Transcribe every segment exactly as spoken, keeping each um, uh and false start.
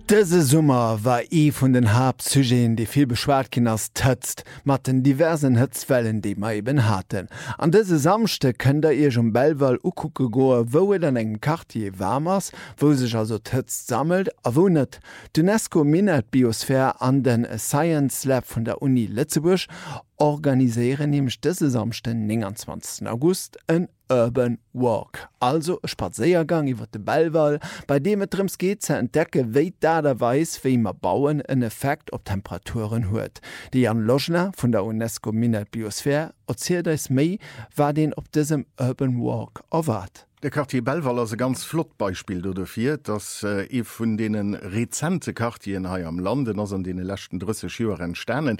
Dëse Summer war e vun den Hauptsujeen, die viel beschwert gin ass tëtzt, mat den diversen Hëtzwellen, die ma eben hatten. An dëse Samchte kënnt der ihr um Belval ukucke goe, wo et an engem Quartier warmers, wo sech also tëtzt sammelt, a wo net d'UNESCO Minnet Biosphär an den Science Lab vun der Uni Lützeburg organisieren nämlich dëse Samchte neunundzwanzigsten August en Urban Walk, also e Spaziergang iwwer de Belval, bei dem et drums geht ze entdecke, wéi da der weis, wéi ma bauen en Effekt op Temperaturen huet. Die Jan Loschner vun der UNESCO Minnet Biosphär erzählt eis méi, war den op diesem Urban Walk erwart. Der Quartier Belval ist ein ganz flott Beispiel dafür, dass äh, e von denen rezente Quartieren hier am Lande, also an den letzten dreißig Jahren entstanden.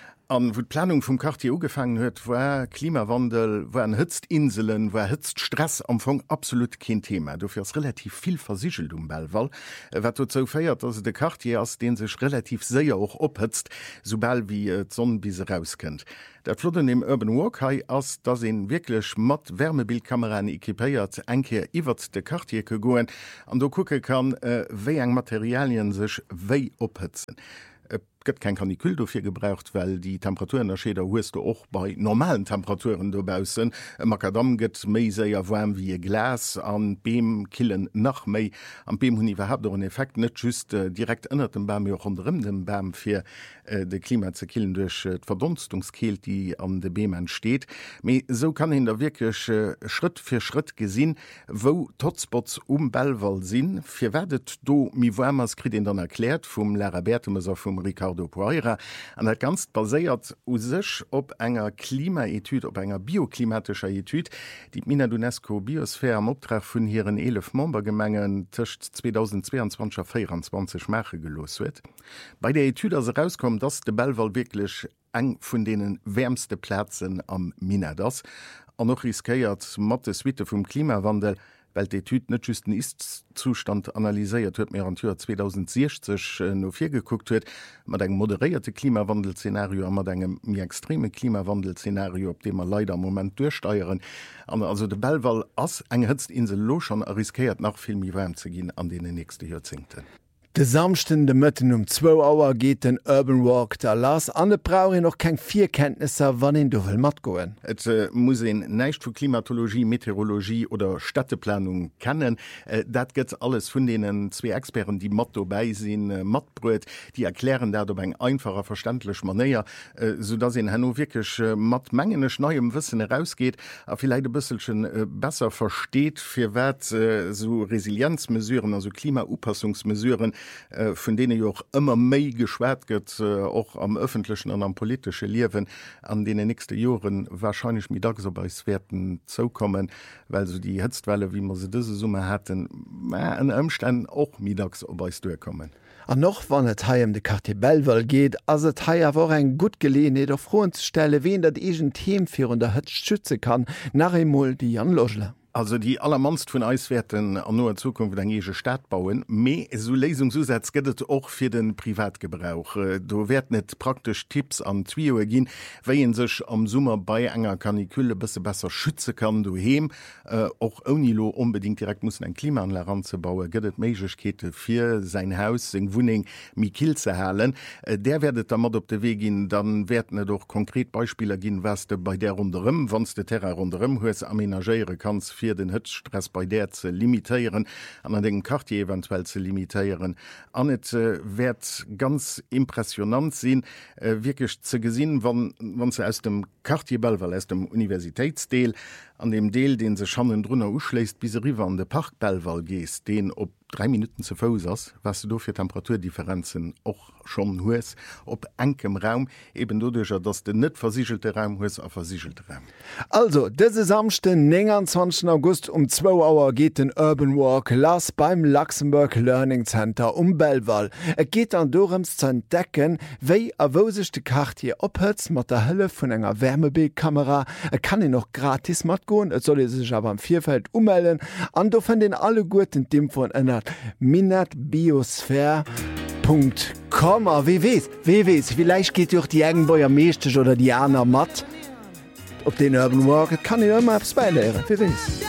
An wo die Planung vom Quartier angefangen hat, war Klimawandel, waren Hitzinseln, war Hitzstress am Anfang absolut kein Thema. Dafür ist relativ viel versichelt um Belval, was dazu feiert, dass der Quartier ist, den sich relativ sehr auch abhitzt, sobald wie äh, die Sonne bis rauskommt. Der Flotten im Urban Walk ist, dass ihn wirklich mit Wärmebildkameran equipiert, einkehr über den Quartier gehen und da gucken kann, äh, wie eng Materialien sich wie abhitzen. Gëtt kein Kanikül dafür gebraucht, weil die Temperaturunterschiede huest du auch bei normalen Temperaturen dobausen. Makadam gëtt méi séier warm wie Glas, an Beem killen nach méi. Am Beem hunn iwwerhaupt einen Effekt net just äh, direkt ënner dem Baum joch unterm dem Baum fir äh, de Klima ze killen durch äh, Verdunstungskeel, die an de Beem entsteht. Me so kann hin der wirklich äh, Schritt für Schritt gesinn, wo Hotspots um Belval sinn. Fir werdet do mi warmers krit dann erklärt vum Lehrer Bertemeser vum Ricardo Poira, an dat ganz baséiert u sech op enger Klimaetyd, op enger bioklimatischer Etyd, die Minnet UNESCO Biosphär am Optrag vun hireieren elf Membergemengen tëcht zweitausendzweiundzwanzig a vierundzwanzig Mache gelos huet. Bei der Etyd as rauskommt, dass de Belval wirklich eng vun denen wärmste Plätzen am Minnet ass, an noch riskiert mat de Suite vum Klimawandel, weil die Tüt nicht just den Ist-Zustand analysiert huet, mir an Jahr zweitausendsechzig äh, no vier geguckt huet, mat eng moderierte Klimawandelszenario, mat engem mir extreme Klimawandelszenario, op dem man leider im Moment durchsteuern. Und also de Belval ass eng Hitzinsel lo schon riskiert nach viel mi warm zu gehen an den nächsten Jahrzehnten. De samsten de Mëtten um zwei Auer geht den Urban Walk der lass. An de brauche noch kein Vierkenntnisse, wann en du will mat goen. Et äh, muss en neicht vu Klimatologie, Meteorologie oder Städteplanung kennen. Äh, dat gëtt alles vun denen zwei Experten, die mat vorbeisinn, äh, matbrot, die erklären dat op eng einfacher verständlich Manier, äh, so dats en hanno wirklich äh, mat mengeneg neuem Wissen herausgeht, a vielleicht ein bisschen äh, besser versteht, fir wat äh, so Resilienzmesuren, also Klimaupassungsmesuren, von denen ja auch immer mehr geschwärzt wird, äh, auch am öffentlichen und am politischen Leben, an den nächsten Jahren wahrscheinlich mit Tagesarbeitswerten zukommen, weil so die Hitzwelle, wie wir sie diese Summe hatten, an Umständen auch mit Tagesarbeits durchkommen. An noch wann et hai um de Quartier Belval geht, as et hai war eng gut Gelegenheit auf Froen zu stellen, wen dat egent Team für unter Hitz schützen kann, nach einmal die Jan Loschler. Also die allermannst von Eiswerten an nur Zukunft englische Stadt bauen, me so Lesungszusatz gëtt auch für den Privatgebrauch. Du werd net praktisch Tipps an Twio gin, weien sich am Summer bei enger Kanikülle bisse besser schütze kann du hem, äh, auch Onilo unbedingt direkt muss ein Klimaanlage ranzubauen, gëtt Meiglichkeiten für sein Haus, sein Wohnung mikil zu halen. Äh, der werdet da mat op de Weg gin, dann werden doch konkret Beispiele gin, was du bei der rundem, wanns de Terra rundem hues aménagiere kannst, für den Hitzstress bei der zu limitieren, an den Quartier eventuell zu limitieren. An et äh, wird ganz impressionant sein, äh, wirklich zu gesehen, wann, wann sie aus dem Quartier Belval, aus dem Universitätsdeel, an dem Deel, den sie schon drunter ausschlägt, bis rüber an den Park Belval gehst, den ob drei Minuten zu Fuß ist, was du für Temperaturdifferenzen auch schon hast, ob engem Raum, eben dadurch, dass der nicht versiegelte Raum hast, ein versiegelter Raum. Also, diese Samstag, neunundzwanzigsten August um zwei Uhr geht den Urban Walk las beim Luxemburg Learning Center um Belval. Es geht dann darum zu entdecken, wie a wo sich die Quartier abhitzt mit der Hilfe von einer Wärmebildkamera. Er kann ihn noch gratis mitgehen, es soll sich aber im Vierfeld ummelden. Und da finden alle guten Themen von einer Minnet Biosphär Punkt com. Wie weiß, wie weiß, vielleicht geht durch die Eigenbäuer Meestisch oder die Anna Matt. Auf den Urban Walk kann ich immer aufs Bein lehren, wie weiß.